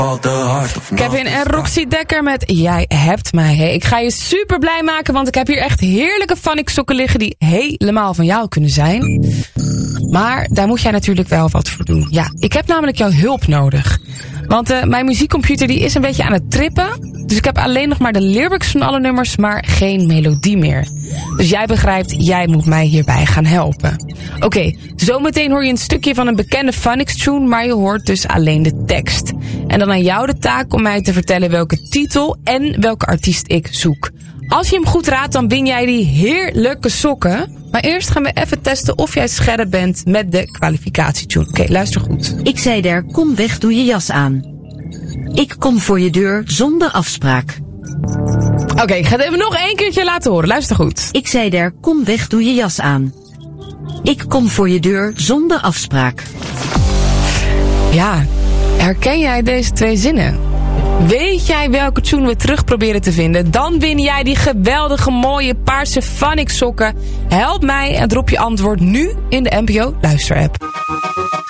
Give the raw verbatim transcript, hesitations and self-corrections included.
Kevin en Roxy Dekker met Jij hebt mij. Hey, ik ga je super blij maken, want ik heb hier echt heerlijke Funnic sokken liggen die helemaal van jou kunnen zijn. Maar daar moet jij natuurlijk wel wat voor doen. Ja, ik heb namelijk jouw hulp nodig. Want uh, mijn muziekcomputer die is een beetje aan het trippen. Dus ik heb alleen nog maar de lyrics van alle nummers, maar geen melodie meer. Dus jij begrijpt, jij moet mij hierbij gaan helpen. Oké, okay, zometeen hoor je een stukje van een bekende Funnics tune, maar je hoort dus alleen de tekst. En dan aan jou de taak om mij te vertellen welke titel en welke artiest ik zoek. Als je hem goed raadt, dan win jij die heerlijke sokken. Maar eerst gaan we even testen of jij scherp bent met de kwalificatietune. Oké, okay, luister goed. Ik zei der, kom weg, doe je jas aan. Ik kom voor je deur zonder afspraak. Oké, okay, ik ga het even nog één keertje laten horen. Luister goed. Ik zei der, kom weg, doe je jas aan. Ik kom voor je deur zonder afspraak. Ja, herken jij deze twee zinnen? Weet jij welke tune we terug proberen te vinden? Dan win jij die geweldige mooie paarse Funnic sokken. Help mij en drop je antwoord nu in de N P O Luisterapp.